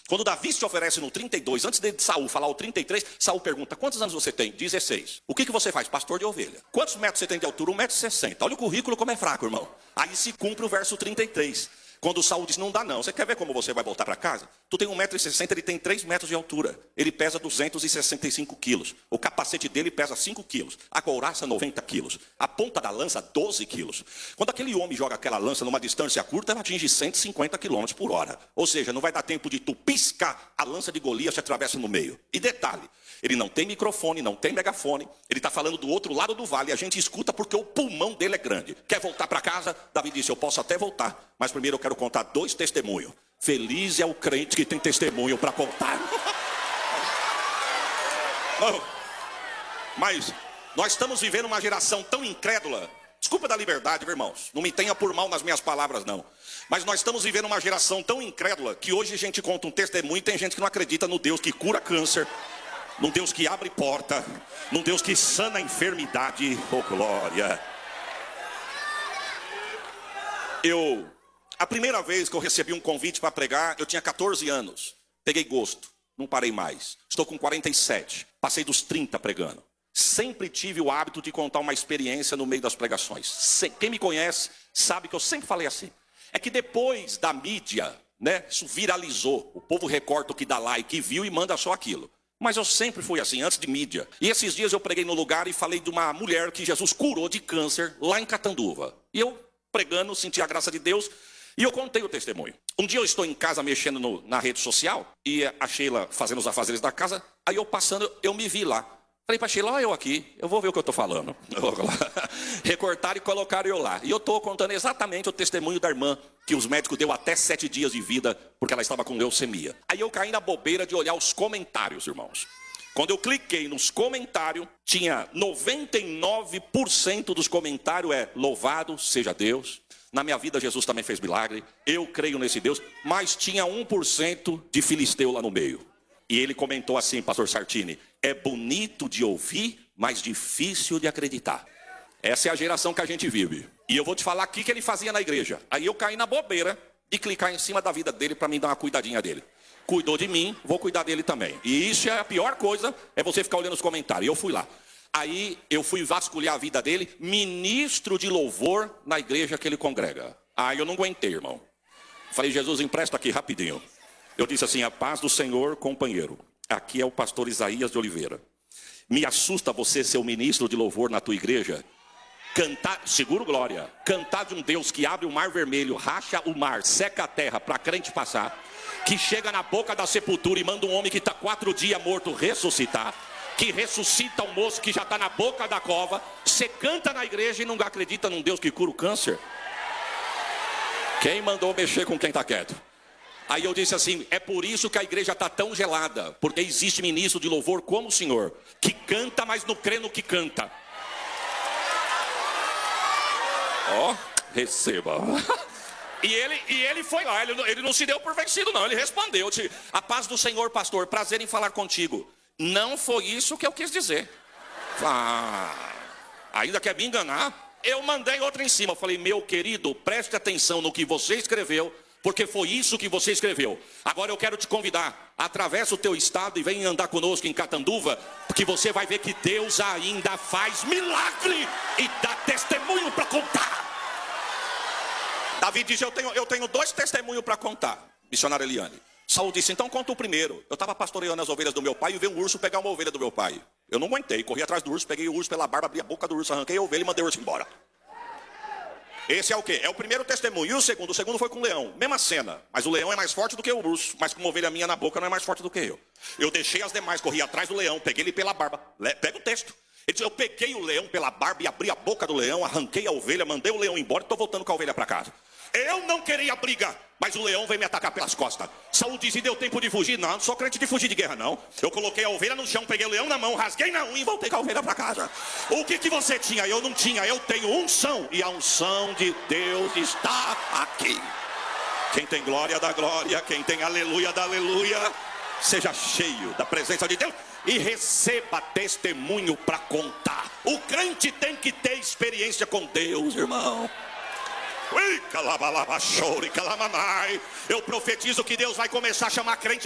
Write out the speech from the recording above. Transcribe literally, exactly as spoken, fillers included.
Quando Davi se oferece no trinta e dois, antes de Saul falar o trinta e três, Saul pergunta, quantos anos você tem? dezesseis. O que, que você faz? Pastor de ovelha. Quantos metros você tem de altura? um metro e sessenta. Olha o currículo como é fraco, irmão. Aí se cumpre o verso trinta e três. Quando Saul diz, não dá não. Você quer ver como você vai voltar para casa? Tu tem um metro e sessenta, ele tem três metros de altura. Ele pesa duzentos e sessenta e cinco quilos. O capacete dele pesa cinco quilos. A couraça, noventa quilos. A ponta da lança, doze quilos. Quando aquele homem joga aquela lança numa distância curta, ela atinge cento e cinquenta quilômetros por hora. Ou seja, não vai dar tempo de tu piscar, a lança de Golias te atravessa no meio. E detalhe, ele não tem microfone, não tem megafone. Ele está falando do outro lado do vale. A gente escuta porque o pulmão dele é grande. Quer voltar para casa? Davi disse, eu posso até voltar. Mas primeiro eu quero contar dois testemunhos. Feliz é o crente que tem testemunho para contar. Não. Mas nós estamos vivendo uma geração tão incrédula. Desculpa da liberdade, meus irmãos. Não me tenha por mal nas minhas palavras, não. Mas nós estamos vivendo uma geração tão incrédula que hoje a gente conta um testemunho e tem gente que não acredita no Deus que cura câncer, num Deus que abre porta, num Deus que sana a enfermidade. Oh, glória. Eu... A primeira vez que eu recebi um convite para pregar, eu tinha catorze anos. Peguei gosto, não parei mais. Estou com quarenta e sete, passei dos trinta pregando. Sempre tive o hábito de contar uma experiência no meio das pregações. Quem me conhece sabe que eu sempre falei assim. É que depois da mídia, né, isso viralizou. O povo recorta o que dá like, viu e manda só aquilo. Mas eu sempre fui assim, antes de mídia. E esses dias eu preguei no lugar e falei de uma mulher que Jesus curou de câncer lá em Catanduva. E eu, pregando, senti a graça de Deus. E eu contei o testemunho. Um dia eu estou em casa mexendo no, na rede social. E a Sheila fazendo os afazeres da casa. Aí eu passando, eu me vi lá. Falei para Sheila, olha eu aqui. Eu vou ver o que eu estou falando. Recortaram e colocaram eu lá. E eu estou contando exatamente o testemunho da irmã. Que os médicos deu até sete dias de vida. Porque ela estava com leucemia. Aí eu caí na bobeira de olhar os comentários, irmãos. Quando eu cliquei nos comentários. Tinha noventa e nove por cento dos comentários é louvado seja Deus. Na minha vida Jesus também fez milagre, eu creio nesse Deus, mas tinha um por cento de filisteu lá no meio. E ele comentou assim, pastor Sartini, é bonito de ouvir, mas difícil de acreditar. Essa é a geração que a gente vive. E eu vou te falar aqui que ele fazia na igreja. Aí eu caí na bobeira de clicar em cima da vida dele para mim dar uma cuidadinha dele. Cuidou de mim, vou cuidar dele também. E isso é a pior coisa, é você ficar olhando os comentários. E eu fui lá. Aí eu fui vasculhar a vida dele, ministro de louvor na igreja que ele congrega. Aí eu não aguentei, irmão. Falei, Jesus, empresta aqui rapidinho. Eu disse assim, a paz do Senhor, companheiro. Aqui é o pastor Isaías de Oliveira. Me assusta você ser o ministro de louvor na tua igreja. Cantar, seguro glória, cantar de um Deus que abre o mar vermelho, racha o mar, seca a terra para crente passar. Que chega na boca da sepultura e manda um homem que está quatro dias morto ressuscitar. Que ressuscita um moço que já está na boca da cova. Você canta na igreja e não acredita num Deus que cura o câncer? Quem mandou mexer com quem está quieto? Aí eu disse assim, é por isso que a igreja está tão gelada. Porque existe ministro de louvor como o senhor. Que canta, mas não crê no que canta. Ó, oh, receba. E ele, e ele foi lá, ele, ele não se deu por vencido não. Ele respondeu, a paz do Senhor, pastor, prazer em falar contigo. Não foi isso que eu quis dizer. Ah, ainda quer me enganar? Eu mandei outra em cima. Eu falei, meu querido, preste atenção no que você escreveu, porque foi isso que você escreveu. Agora eu quero te convidar, atravessa o teu estado e vem andar conosco em Catanduva, porque você vai ver que Deus ainda faz milagre e dá testemunho para contar. Davi diz, eu tenho, eu tenho dois testemunhos para contar, missionária Eliane. Saul disse, então conta o primeiro. Eu estava pastoreando as ovelhas do meu pai e veio um urso pegar uma ovelha do meu pai. Eu não aguentei, corri atrás do urso, peguei o urso pela barba, abri a boca do urso, arranquei a ovelha e mandei o urso embora. Esse é o quê? É o primeiro testemunho. E o segundo? O segundo foi com o leão. Mesma cena, mas o leão é mais forte do que o urso. Mas com uma ovelha minha na boca não é mais forte do que eu. Eu deixei as demais, corri atrás do leão, peguei ele pela barba. Pega o texto. Ele disse, eu peguei o leão pela barba e abri a boca do leão, arranquei a ovelha, mandei o leão embora e estou voltando com a ovelha para casa. Eu não queria briga, mas o leão veio me atacar pelas costas. Saul disse, deu tempo de fugir? Não, não sou crente de fugir de guerra, não. Eu coloquei a ovelha no chão, peguei o leão na mão, rasguei na unha e voltei com a ovelha para casa. O que, que você tinha? Eu não tinha, eu tenho unção. E a unção de Deus está aqui. Quem tem glória dá glória, quem tem aleluia dá aleluia. Seja cheio da presença de Deus e receba testemunho para contar. O crente tem que ter experiência com Deus, irmão. Eu profetizo que Deus vai começar a chamar crente